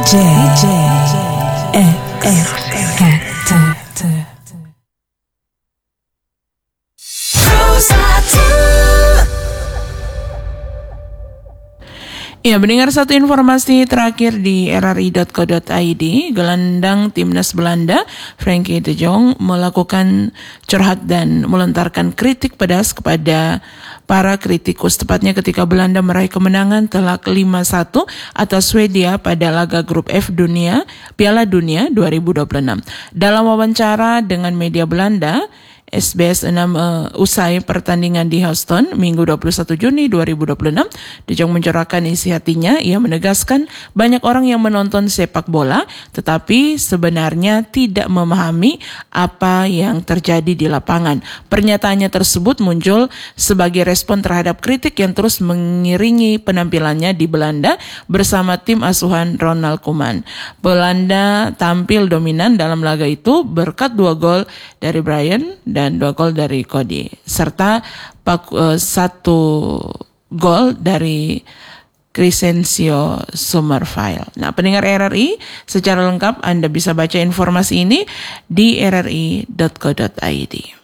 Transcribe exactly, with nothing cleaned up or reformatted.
J J X Factor. Ya, mendengar satu informasi terakhir di r r i dot co dot i d, gelandang timnas Belanda Frenkie de Jong melakukan curhat dan melontarkan kritik pedas kepada para kritikus, tepatnya ketika Belanda meraih kemenangan telak lima satu atas Swedia pada laga grup F dunia Piala Dunia dua ribu dua puluh enam. Dalam wawancara dengan media Belanda, S B S enam uh, usai pertandingan di Houston Minggu dua puluh satu Juni dua ribu dua puluh enam, De Jong mencurahkan isi hatinya. Ia menegaskan banyak orang yang menonton sepak bola tetapi sebenarnya tidak memahami apa yang terjadi di lapangan. Pernyataannya tersebut muncul sebagai respon terhadap kritik yang terus mengiringi penampilannya di Belanda bersama tim asuhan Ronald Koeman. Belanda tampil dominan dalam laga itu berkat dua gol dari Brian dan dua gol dari Cody, serta uh, satu gol dari Crescencio Summerville. Nah, pendengar R R I, secara lengkap Anda bisa baca informasi ini di r r i dot co dot i d.